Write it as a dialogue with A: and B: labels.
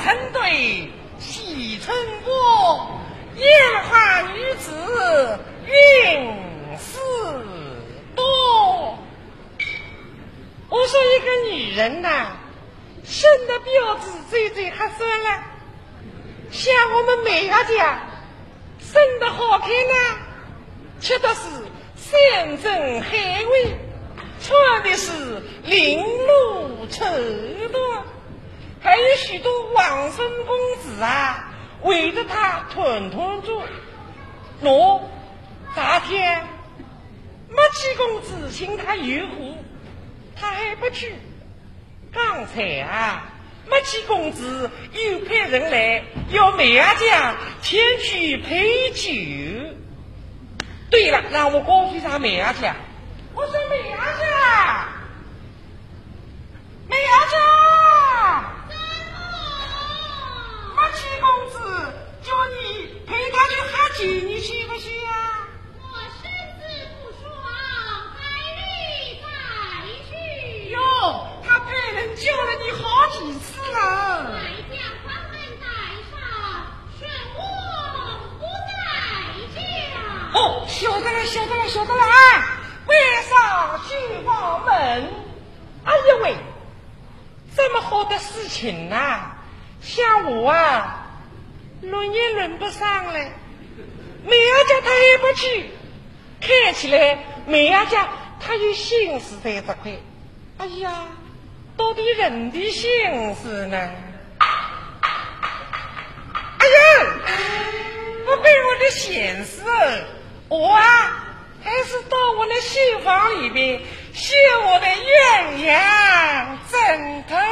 A: 成对喜春波，烟花女子运势多。我说一个女人呐，生的标致最还算了，像我们美亚家生的好看呢，吃的是山珍海味，穿的是绫罗绸缎，还有许多王孙公子啊围着他团团转。大天没七公子请他游湖，他还不去。刚才啊没七公子又派人来要美亚家前去陪酒。对了，让我过去上美亚家。我说美亚家，美亚家，没七公子叫你陪他去喝酒，你去不去啊？
B: 我身子不爽，改日再去。
A: 哟，他派人叫了你好几次了。
B: 来将他们带上，顺我不在家。
A: 哦，晓得了啊！晚上去房门。哎呀喂，这么好的事情啊，像我啊轮也轮不上了。美亚家他也不去，看起来美亚家他有心思在这块。哎呀，到底人的心思呢？哎呀，不被我的显示，我啊还是到我的新房里边写我的鸳鸯枕头。